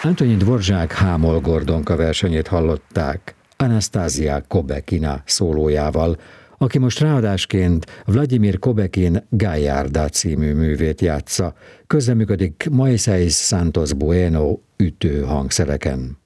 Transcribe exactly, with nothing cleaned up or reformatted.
Antonin Dvorak Hámol Gordonka versenyét hallották Anastasia Kobekina szólójával, aki most ráadásként Vladimir Kobekin Gallarda című művét játsza, közreműködik Moisés Santos Bueno ütő hangszereken.